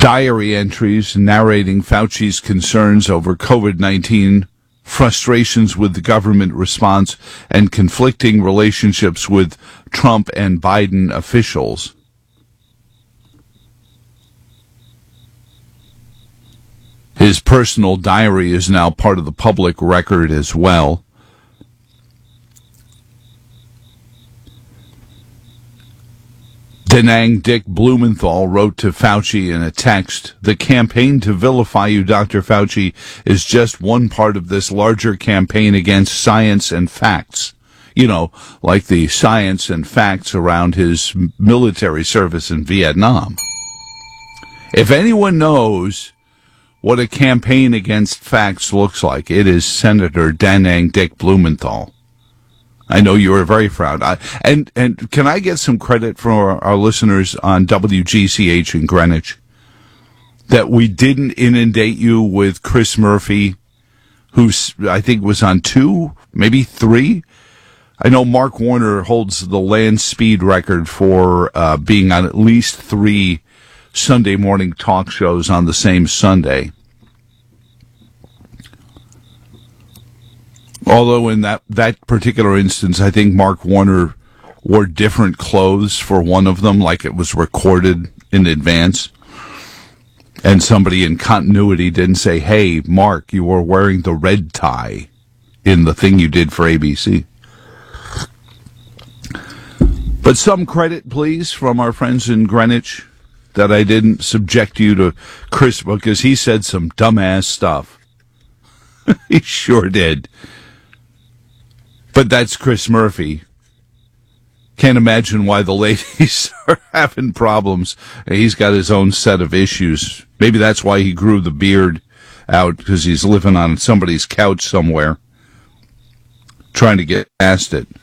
Diary entries narrating Fauci's concerns over COVID-19, frustrations with the government response, and conflicting relationships with Trump and Biden officials. His personal diary is now part of the public record as well. Da Nang Dick Blumenthal wrote to Fauci in a text, "The campaign to vilify you, Dr. Fauci, is just one part of this larger campaign against science and facts." You know, like the science and facts around his military service in Vietnam. If anyone knows what a campaign against facts looks like, it is Senator Da Nang Dick Blumenthal. I know you are very proud. And can I get some credit for our listeners on WGCH in Greenwich? That we didn't inundate you with Chris Murphy, who I think was on 2, maybe 3. I know Mark Warner holds the land speed record for being on at least 3 Sunday morning talk shows on the same Sunday. Although in that particular instance, I think Mark Warner wore different clothes for one of them, like it was recorded in advance. And somebody in continuity didn't say, "Hey, Mark, you were wearing the red tie in the thing you did for ABC." But some credit, please, from our friends in Greenwich that I didn't subject you to Chris, because he said some dumbass stuff. He sure did. But that's Chris Murphy. Can't imagine why the ladies are having problems. He's got his own set of issues. Maybe that's why he grew the beard out, because he's living on somebody's couch somewhere, trying to get past it.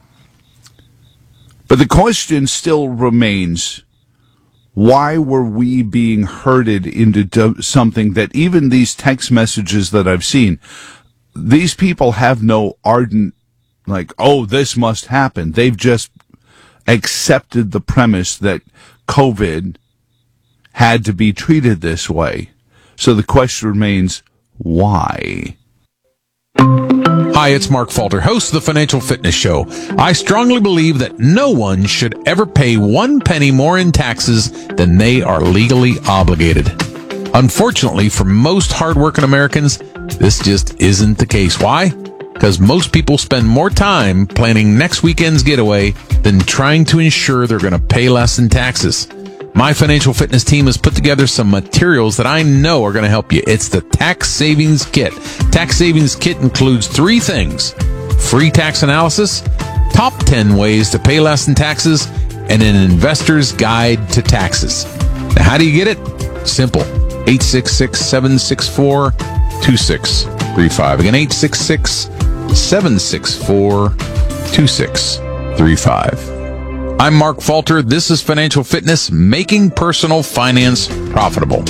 But the question still remains, why were we being herded into something that even these text messages that I've seen, these people have no ardent, like, oh, this must happen. They've just accepted the premise that COVID had to be treated this way. So the question remains, why? Hi, it's Mark Falter, host of the Financial Fitness Show. I strongly believe that no one should ever pay 1 penny more in taxes than they are legally obligated. Unfortunately, for most hardworking Americans, this just isn't the case. Why? Because most people spend more time planning next weekend's getaway than trying to ensure they're going to pay less in taxes. My financial fitness team has put together some materials that I know are going to help you. It's the Tax Savings Kit. Tax Savings Kit includes 3 things: free tax analysis, top 10 ways to pay less in taxes, and an investor's guide to taxes. Now, how do you get it? Simple. 866-764-2635. Again, 866-764-2635. I'm Mark Falter. This is Financial Fitness, making personal finance profitable.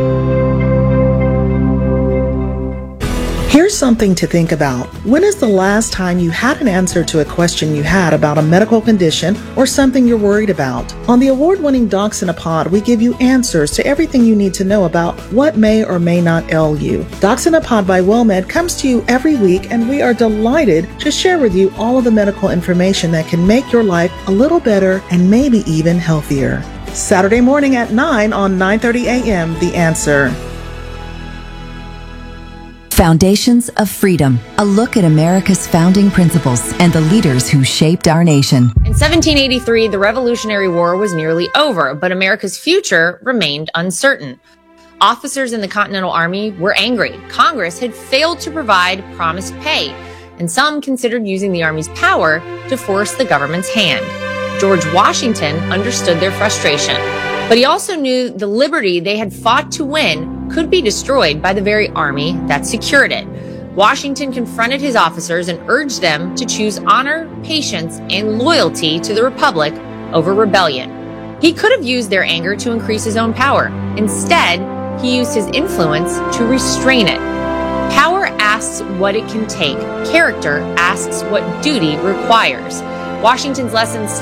Here's something to think about. When is the last time you had an answer to a question you had about a medical condition or something you're worried about? On the award-winning Docs in a Pod, we give you answers to everything you need to know about what may or may not ail you. Docs in a Pod by WellMed comes to you every week, and we are delighted to share with you all of the medical information that can make your life a little better and maybe even healthier. Saturday morning at 9 on 9:30 a.m., The Answer. Foundations of Freedom, a look at America's founding principles and the leaders who shaped our nation. In 1783, the Revolutionary War was nearly over, but America's future remained uncertain. Officers in the Continental Army were angry. Congress had failed to provide promised pay, and some considered using the Army's power to force the government's hand. George Washington understood their frustration, but he also knew the liberty they had fought to win could be destroyed by the very army that secured it. Washington confronted his officers and urged them to choose honor, patience, and loyalty to the Republic over rebellion. He could have used their anger to increase his own power. Instead, he used his influence to restrain it. Power asks what it can take. Character asks what duty requires. Washington's lessons